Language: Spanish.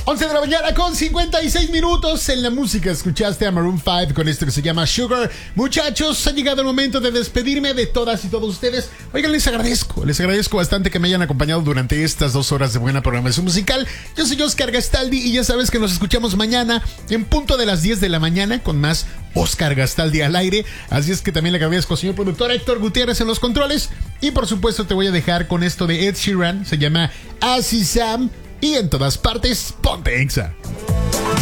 11 de la mañana con 56 minutos. En la música escuchaste a Maroon 5 con esto que se llama Sugar. Muchachos, ha llegado el momento de despedirme de todas y todos ustedes. Oigan, les agradezco bastante que me hayan acompañado durante estas 2 horas de buena programación musical. Yo soy Oscar Gastaldi y ya sabes que nos escuchamos mañana en punto de las 10 de la mañana con más Oscar Gastaldi al aire. Así es que también le agradezco al señor productor Héctor Gutiérrez en los controles. Y por supuesto te voy a dejar con esto de Ed Sheeran. Se llama Así Sam. Y en todas partes, ponte Exa.